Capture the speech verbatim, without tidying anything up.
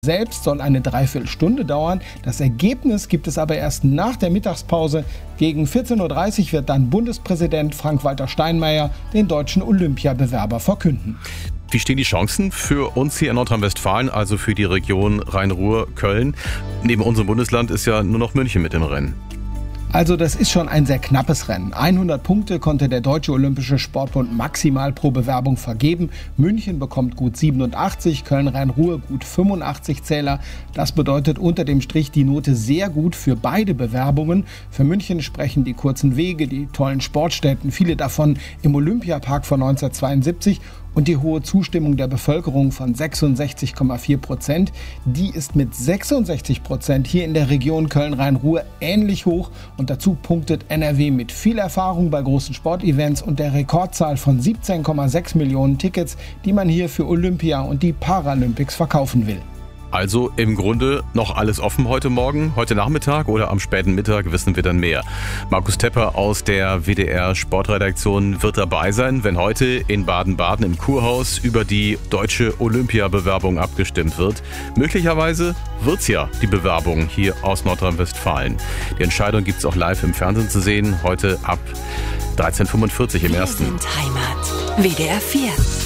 selbst soll eine Dreiviertelstunde dauern. Das Ergebnis gibt es aber erst nach der Mittagspause. Gegen vierzehn Uhr dreißig wird dann Bundespräsident Frank-Walter Steinmeier den deutschen Olympiabewerber verkünden. Wie stehen die Chancen für uns hier in Nordrhein-Westfalen, also für die Region Rhein-Ruhr-Köln? Neben unserem Bundesland ist ja nur noch München mit im Rennen. Also das ist schon ein sehr knappes Rennen. hundert Punkte konnte der Deutsche Olympische Sportbund maximal pro Bewerbung vergeben. München bekommt gut siebenundachtzig, Köln-Rhein-Ruhr gut fünfundachtzig Zähler. Das bedeutet unter dem Strich die Note sehr gut für beide Bewerbungen. Für München sprechen die kurzen Wege, die tollen Sportstätten, viele davon im Olympiapark von neunzehnhundertzweiundsiebzig und die hohe Zustimmung der Bevölkerung von sechsundsechzig Komma vier Prozent. Die ist mit sechsundsechzig Prozent hier in der Region Köln-Rhein-Ruhr ähnlich hoch. Und dazu punktet N R W mit viel Erfahrung bei großen Sportevents und der Rekordzahl von siebzehn Komma sechs Millionen Tickets, die man hier für Olympia und die Paralympics verkaufen will. Also im Grunde noch alles offen heute Morgen, heute Nachmittag oder am späten Mittag wissen wir dann mehr. Markus Tepper aus der W D R Sportredaktion wird dabei sein, wenn heute in Baden-Baden im Kurhaus über die deutsche Olympiabewerbung abgestimmt wird. Möglicherweise wird's ja die Bewerbung hier aus Nordrhein-Westfalen. Die Entscheidung gibt's auch live im Fernsehen zu sehen, heute ab dreizehn Uhr fünfundvierzig im ersten. Wir sind Heimat. W D R vier.